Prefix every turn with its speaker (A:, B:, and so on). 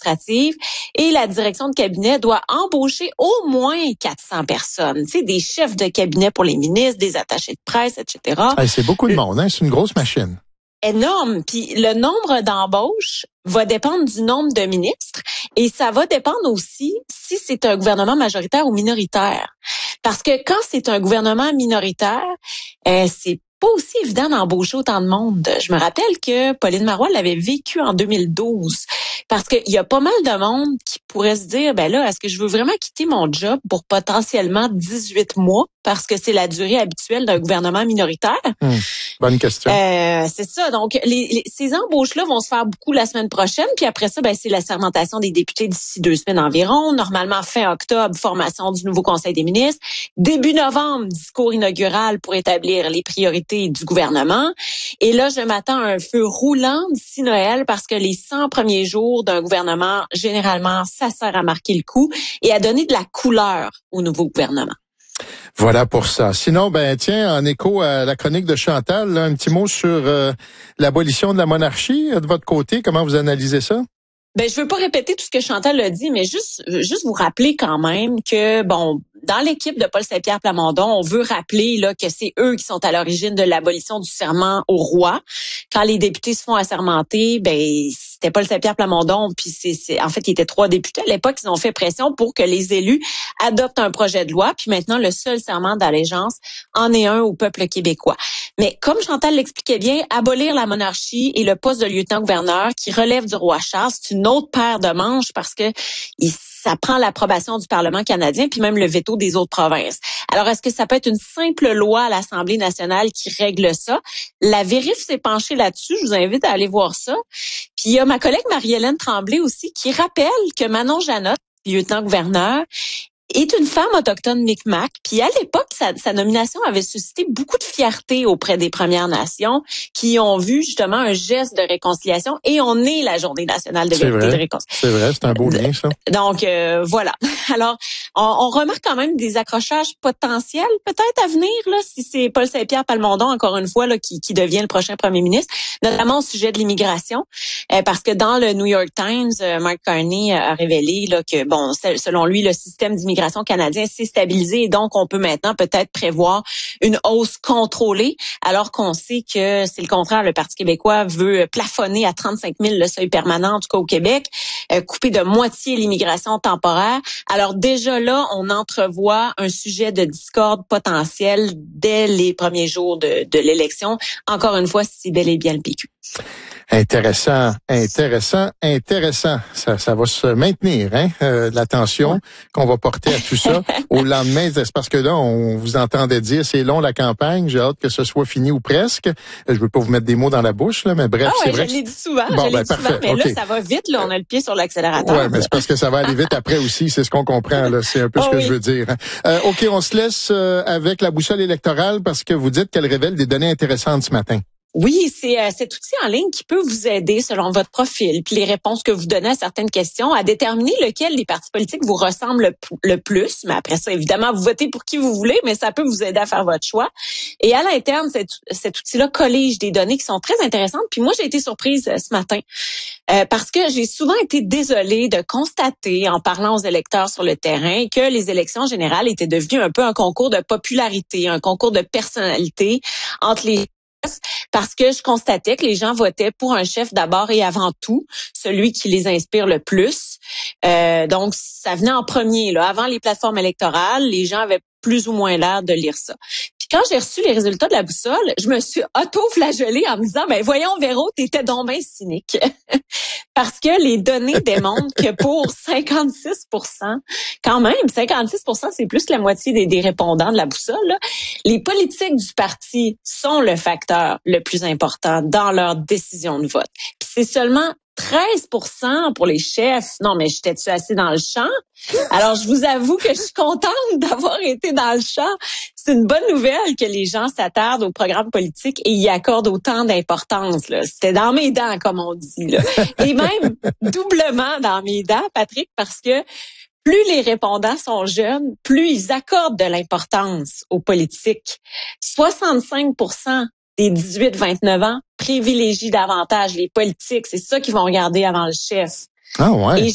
A: administrative et la direction de cabinet doit embaucher au moins 400 personnes. Tu sais, des chefs de cabinet pour les ministres, des attachés de presse, etc.
B: C'est beaucoup de monde, hein? C'est une grosse machine.
A: Énorme. Puis le nombre d'embauches va dépendre du nombre de ministres et ça va dépendre aussi si c'est un gouvernement majoritaire ou minoritaire. Parce que quand c'est un gouvernement minoritaire, c'est pas aussi évident d'embaucher autant de monde. Je me rappelle que Pauline Marois l'avait vécu en 2012 parce qu'il y a pas mal de monde qui pourrait se dire, ben là, est-ce que je veux vraiment quitter mon job pour potentiellement 18 mois parce que c'est la durée habituelle d'un gouvernement minoritaire?
B: Bonne question.
A: C'est ça. Donc, ces embauches-là vont se faire beaucoup la semaine prochaine. Puis après ça, ben c'est la sermentation des députés d'ici 2 semaines environ. Normalement, fin octobre, formation du nouveau Conseil des ministres. Début novembre, discours inaugural pour établir les priorités du gouvernement. Et là, je m'attends à un feu roulant d'ici Noël parce que les 100 premiers jours d'un gouvernement, généralement, ça sert à marquer le coup et à donner de la couleur au nouveau gouvernement.
B: Voilà pour ça. Sinon, tiens, en écho à la chronique de Chantal, là, un petit mot sur l'abolition de la monarchie de votre côté. Comment vous analysez ça?
A: Je veux pas répéter tout ce que Chantal a dit, mais juste vous rappeler quand même que, dans l'équipe de Paul Saint-Pierre Plamondon, on veut rappeler là que c'est eux qui sont à l'origine de l'abolition du serment au roi. Quand les députés se font assermenter, c'était Paul Saint-Pierre Plamondon, puis en fait, il était 3 députés à l'époque, ils ont fait pression pour que les élus adoptent un projet de loi, puis maintenant le seul serment d'allégeance en est un au peuple québécois. Mais comme Chantal l'expliquait bien, abolir la monarchie et le poste de lieutenant-gouverneur qui relève du roi Charles, c'est une autre paire de manches parce que ça prend l'approbation du Parlement canadien puis même le veto des autres provinces. Alors, est-ce que ça peut être une simple loi à l'Assemblée nationale qui règle ça? La Vérif s'est penchée là-dessus. Je vous invite à aller voir ça. Puis, il y a ma collègue Marie-Hélène Tremblay aussi qui rappelle que Manon Janotte, lieutenant-gouverneur, est une femme autochtone Mi'kmaq. Puis à l'époque, sa nomination avait suscité beaucoup de fierté auprès des Premières Nations qui ont vu justement un geste de réconciliation et on est la Journée nationale de vérité et de réconciliation.
B: C'est vrai, c'est un beau lien, ça.
A: Donc, voilà. Alors, on remarque quand même des accrochages potentiels peut-être à venir, là, si c'est Paul Saint-Pierre Plamondon, encore une fois, là, qui devient le prochain premier ministre, notamment au sujet de l'immigration, parce que dans le New York Times, Mark Carney a révélé là, que, selon lui, le système d'immigration canadien s'est stabilisé et donc on peut maintenant peut-être prévoir une hausse contrôlée alors qu'on sait que c'est le contraire. Le Parti québécois veut plafonner à 35 000 le seuil permanent, en tout cas au Québec, couper de moitié l'immigration temporaire. Alors déjà là, on entrevoit un sujet de discorde potentiel dès les premiers jours de l'élection. Encore une fois, c'est bel et bien le PQ.
B: Intéressant. Ça va se maintenir, l'attention qu'on va porter à tout ça au lendemain. C'est parce que là, on vous entendait dire, c'est long la campagne, j'ai hâte que ce soit fini ou presque. Je veux pas vous mettre des mots dans la bouche, là, mais bref, c'est vrai.
A: Je l'ai dit souvent, mais là, ça va vite, là, on a le pied sur l'accélérateur.
B: Ouais, mais c'est parce que ça va aller vite après aussi, c'est ce qu'on comprend, là. C'est un peu ce que je veux dire. OK, on se laisse avec la boussole électorale parce que vous dites qu'elle révèle des données intéressantes ce matin.
A: Oui, c'est cet outil en ligne qui peut vous aider selon votre profil puis les réponses que vous donnez à certaines questions à déterminer lequel des partis politiques vous ressemble le plus. Mais après ça, évidemment, vous votez pour qui vous voulez, mais ça peut vous aider à faire votre choix. Et à l'interne, cet outil-là collige des données qui sont très intéressantes. Puis moi, j'ai été surprise ce matin parce que j'ai souvent été désolée de constater, en parlant aux électeurs sur le terrain, que les élections générales étaient devenues un peu un concours de popularité, un concours de personnalité entre les parce que je constatais que les gens votaient pour un chef d'abord et avant tout, celui qui les inspire le plus. Donc, ça venait en premier. Là. Avant les plateformes électorales, les gens avaient plus ou moins l'air de lire ça. Puis quand j'ai reçu les résultats de la boussole, je me suis auto-flagellée en me disant, voyons Véro, t'étais donc bien cynique. Parce que les données démontrent que pour 56%, quand même, 56%, c'est plus que la moitié des répondants de la boussole, là, les politiques du parti sont le facteur le plus important dans leur décision de vote. Puis c'est seulement 13% pour les chefs. Non, mais j'étais-tu assez dans le champ? Alors, je vous avoue que je suis contente d'avoir été dans le champ. C'est une bonne nouvelle que les gens s'attardent au programme politique et y accordent autant d'importance. Là. C'était dans mes dents, comme on dit. Là. Et même doublement dans mes dents, Patrick, parce que plus les répondants sont jeunes, plus ils accordent de l'importance aux politiques. 65% des 18-29 ans privilégient davantage les politiques. C'est ça qu'ils vont regarder avant le chef.
B: Ah ouais.
A: Et